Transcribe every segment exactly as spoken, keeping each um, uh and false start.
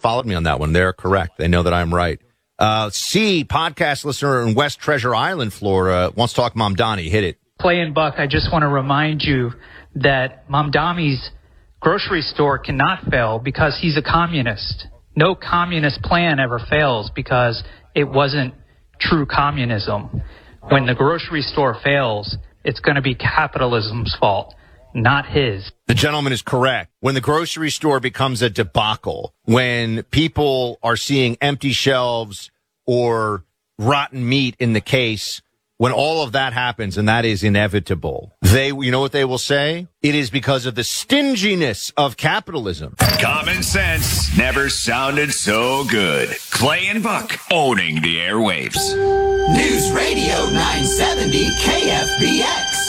followed me on that one. They're correct. They know that I'm right. Uh, C, podcast listener in West Treasure Island, Florida, wants to talk Mom Donnie. Hit it. Clay and Buck, I just want to remind you that Mom Donnie's grocery store cannot fail because he's a communist. No communist plan ever fails because it wasn't true communism. When the grocery store fails, it's going to be capitalism's fault, not his. The gentleman is correct. When the grocery store becomes a debacle, when people are seeing empty shelves or rotten meat in the case, when all of that happens, and that is inevitable, they, you know what they will say? It is because of the stinginess of capitalism. Common sense never sounded so good. Clay and Buck owning the airwaves. News Radio nine seventy K F B X.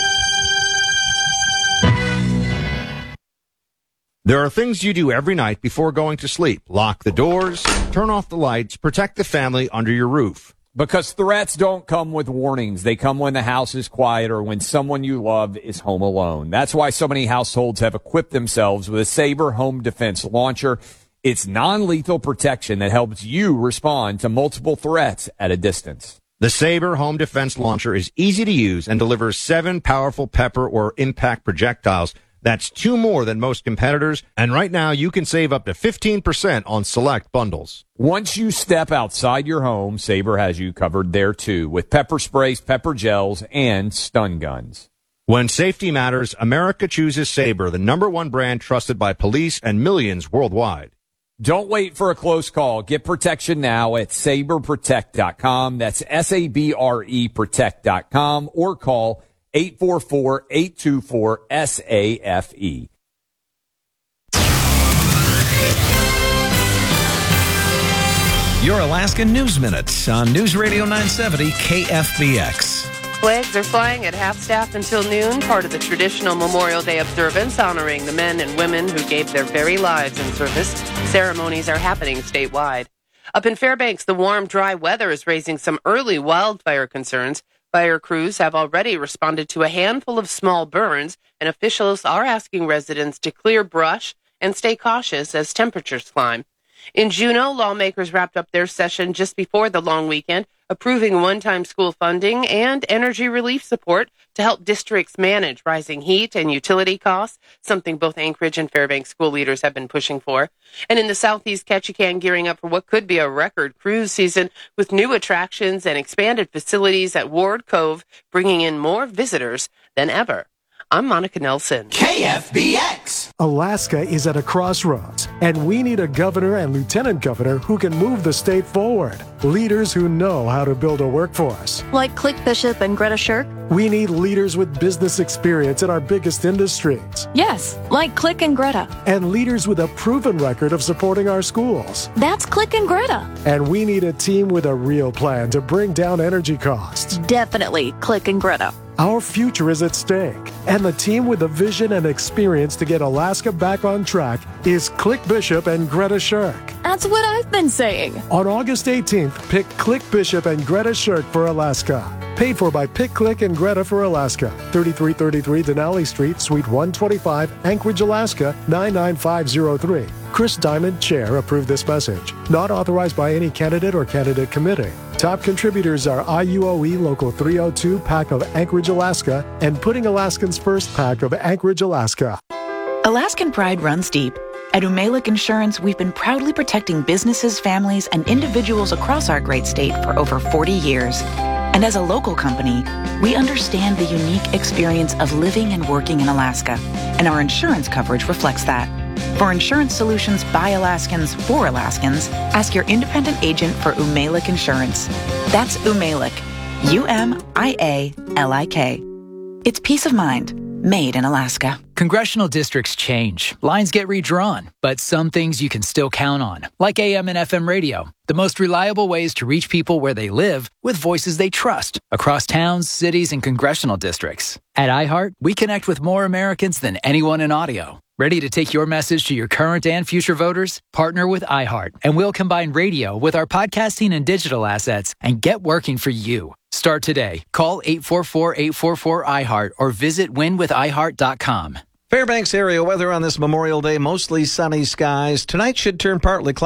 There are things you do every night before going to sleep. Lock the doors, turn off the lights, protect the family under your roof. Because threats don't come with warnings. They come when the house is quiet or when someone you love is home alone. That's why so many households have equipped themselves with a Sabre Home Defense Launcher. It's non-lethal protection that helps you respond to multiple threats at a distance. The Sabre Home Defense Launcher is easy to use and delivers seven powerful pepper or impact projectiles. That's two more than most competitors, and right now you can save up to fifteen percent on select bundles. Once you step outside your home, Sabre has you covered there too, with pepper sprays, pepper gels, and stun guns. When safety matters, America chooses Sabre, the number one brand trusted by police and millions worldwide. Don't wait for a close call. Get protection now at sabre protect dot com. That's S A B R E protect dot com, or call eight four four, eight two four, S A F E. Your Alaskan News Minute on News Radio nine seventy K F B X. Flags are flying at half-staff until noon, part of the traditional Memorial Day observance honoring the men and women who gave their very lives in service. Ceremonies are happening statewide. Up in Fairbanks, the warm, dry weather is raising some early wildfire concerns. Fire crews have already responded to a handful of small burns, and officials are asking residents to clear brush and stay cautious as temperatures climb. In Juneau, lawmakers wrapped up their session just before the long weekend, approving one-time school funding and energy relief support to help districts manage rising heat and utility costs, something both Anchorage and Fairbanks school leaders have been pushing for. And in the Southeast, Ketchikan gearing up for what could be a record cruise season with new attractions and expanded facilities at Ward Cove, bringing in more visitors than ever. I'm Monica Nelson. K F B X. Alaska is at a crossroads, and we need a governor and lieutenant governor who can move the state forward. Leaders who know how to build a workforce. Like Click Bishop and Greta Shirk? We need leaders with business experience in our biggest industries. Yes, like Click and Greta. And leaders with a proven record of supporting our schools. That's Click and Greta. And we need a team with a real plan to bring down energy costs. Definitely Click and Greta. Our future is at stake, and the team with the vision and experience to get Alaska back on track is Click Bishop and Greta Shirk. That's what I've been saying. On August eighteenth, pick Click Bishop and Greta Shirk for Alaska. Paid for by Pick, Click, and Greta for Alaska. thirty-three thirty-three Denali Street, Suite one twenty-five, Anchorage, Alaska, nine nine five zero three. Chris Diamond, Chair, approved this message. Not authorized by any candidate or candidate committee. Top contributors are I U O E Local three oh two, PAC of Anchorage, Alaska, and Putting Alaskans First, PAC of Anchorage, Alaska. Alaskan pride runs deep. At Umalek Insurance, we've been proudly protecting businesses, families, and individuals across our great state for over forty years. And as a local company, we understand the unique experience of living and working in Alaska, and our insurance coverage reflects that. For insurance solutions by Alaskans for Alaskans, ask your independent agent for Umalek Insurance. That's Umalek, U M I A L I K. It's peace of mind, made in Alaska. Congressional districts change. Lines get redrawn, but some things you can still count on, like A M and F M radio, the most reliable ways to reach people where they live with voices they trust across towns, cities, and congressional districts. At iHeart, we connect with more Americans than anyone in audio. Ready to take your message to your current and future voters? Partner with iHeart, and we'll combine radio with our podcasting and digital assets and get working for you. Start today. Call eight four four, eight four four, I heart or visit win with i heart dot com. Fairbanks area weather on this Memorial Day, mostly sunny skies. Tonight should turn partly cloudy.